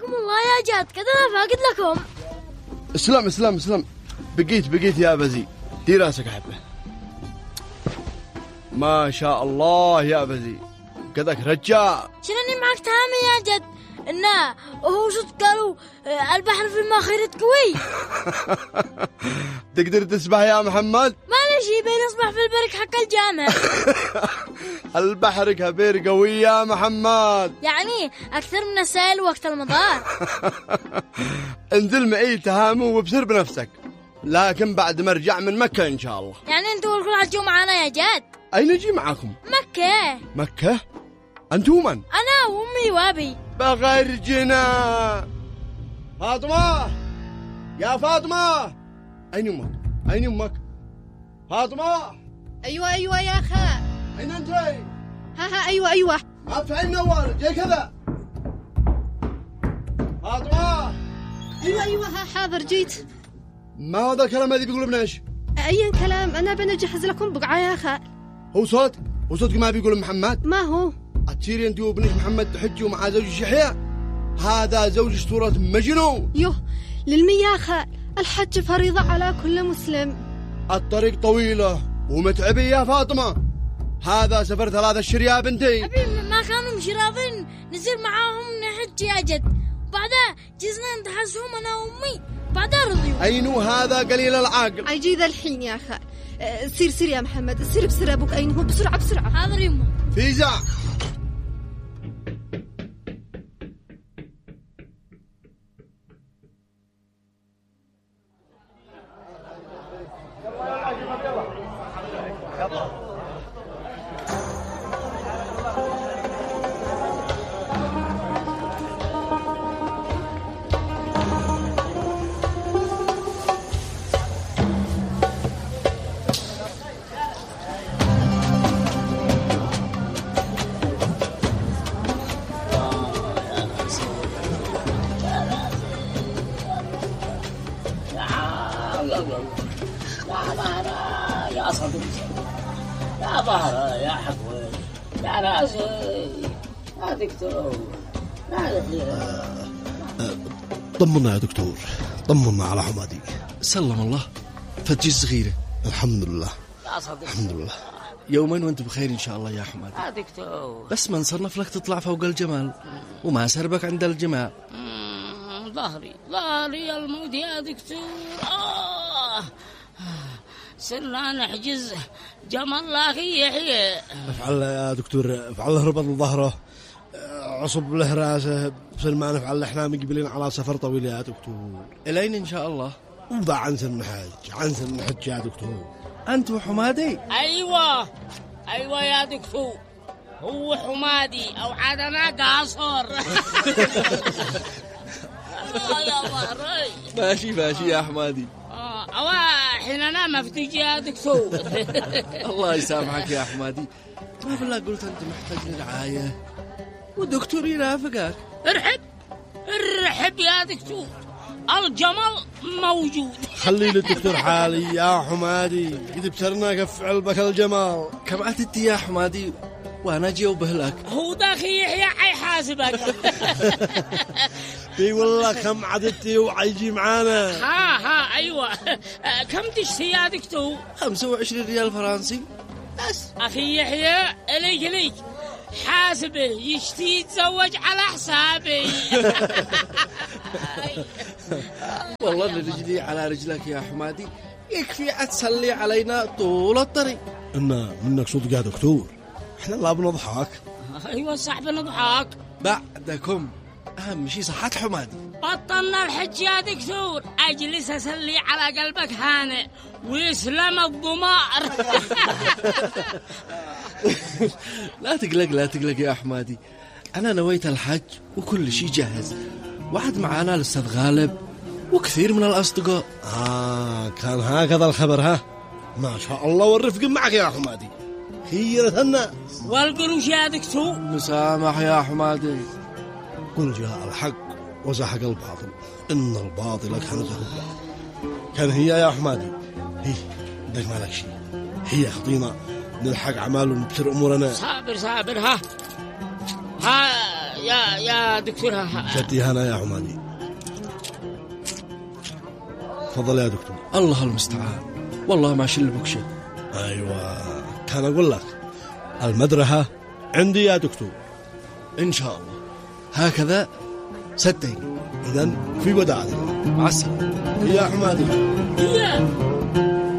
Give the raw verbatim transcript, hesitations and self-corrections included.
حياكم الله يا جاد، كذا أنا فاقد لكم. اسلم اسلم اسلم، بقيت بقيت يا بزي، دي راسك حبه. ما شاء الله يا بزي، كذاك رجال. شنني معك تهامي يا جد؟ إنه وهو شو قالوا البحر في الماء خيرت قوي. تقدر تسبح يا محمد؟ ما شي بين اصبح في البرك حق الجامع. البحر كبير قوي يا محمد، يعني أكثر من السائل وقت المطار. انزل معي تهامي وابصر بنفسك، لكن بعد ما ارجع من مكة إن شاء الله. يعني أنتوا الكل هتجوا معانا يا جاد؟ أين نجي معاكم؟ مكة. مكة؟ أنتوا من؟ أنا وأمي وأبي. بغرجنا. فاطمة يا فاطمة، أين أمك؟ أين أمك؟ فاطمة. أيوة أيوة يا خال. أين أنت؟ ها ها أيوة أيوة. ما في عين نوار جاي كذا. فاطمة. أيوة أيوة ها حاضر جيت. ما هذا الكلام الذي بيقول ابن ايش؟ أي كلام، أنا بنجهز لكم بقعة يا خال. هو صوت هو صوتك ما بيقول محمد؟ ما هو أتصيري أنت وابنك محمد تحجوا مع زوجك يحيى؟ هذا زوج صورة مجنون. يوه للمي يا خال، الحج فريضة على كل مسلم. الطريق طويلة ومتعبة يا فاطمة، هذا سفر ثلاثة أشهر يا بنتي. أبي ما كانوا مش راضين نزل معاهم نحج يا جد، بعدها جزنا نتحسهم أنا وأمي، بعدها رضيوا. أينو هذا قليل العقل. أجي ذا الحين يا خال. أه سير سير يا محمد، سير بسرعة. أبوك أين هو؟ بسرعة بسرعة. حاضر يمه. فيزا. يا صديقي يا ظهر يا حقوي يا راسي يا دكتور يا طمنا يا دكتور، طمنا على حمادي. سلم الله، فتجي صغيرة. الحمد لله يا صديقي الحمد لله. يومين وانت بخير ان شاء الله يا حمادي. يا دكتور بس ما نصرف لك تطلع فوق الجمال وما سربك عند الجماع. ظهري ظهري الموت يا دكتور. آه سرنا نحجز جمال لاخي يحيى. افعل يا دكتور، افعل له ربط ظهره، عصب له راسه، بصير ما نفعل. احنا مقبلين على سفر طويل يا دكتور. الين ان شاء الله؟ وضع عنس النحج عنس النحج يا دكتور. انت وحمادي؟ ايوه ايوه يا دكتور، هو حمادي او عدنا قاصر. يا ظهري. ماشي ماشي يا حمادي. أوا حين أنا مفتوج يا دكتور. الله يسامحك يا حمادي، ما بالله قلت أنت محتاج لرعاية والدكتور يرافقك. ارحب ارحب يا دكتور، الجمل موجود. خلي للدكتور حالي يا حمادي، قد بسرنا كف علبك الجمال. كم أتدي يا حمادي وانا اجي وبهلك. هو داخي يحيى حيحاسبك. اي والله كم عددتي وعيجي معانا. ها ها ايوه. كم تشتي يا دكتور؟ خمسة وعشرين ريال فرنسي بس. اخي يحيى اليك اليك حاسبه، يشتي يتزوج على حسابي. والله ان رجلي على رجلك يا حمادي، يكفي اتسلي علينا طول الطريق. إنا منك صدق يا دكتور، احنا لا بنضحك. ايوه صح بنضحك. بعدكم اهم شيء صحة حمادي. بطلنا الحج يا دكتور، اجلس اسلي على قلبك هانئ ويسلم الضمار. لا تقلق لا تقلق يا حمادي، انا نويت الحج وكل شيء جاهز، وعد معانا الاستاذ غالب وكثير من الاصدقاء. آه كان هكذا الخبر. ها ما شاء الله، والرفق معك يا حمادي، خيرة الناس. والقروش يا دكتور. مسامح يا حمادي. قل جاء الحق وزحق الباطل، إن الباطل كان زهوقا. كان هي يا حمادي، هي بدك مالك شيء، هي خطينا نلحق عمال ونبتر أمورنا. صابر صابر. ها ها يا يا يا دكتور ها. جدي هنا يا حمادي. تفضل يا دكتور. الله المستعان، والله ما شل بك شيء. أيوة كان أقول لك المدرحة عندي يا دكتور. إن شاء الله هكذا صدقني. إذن في وداع. مع السلامة يا حمادي. يا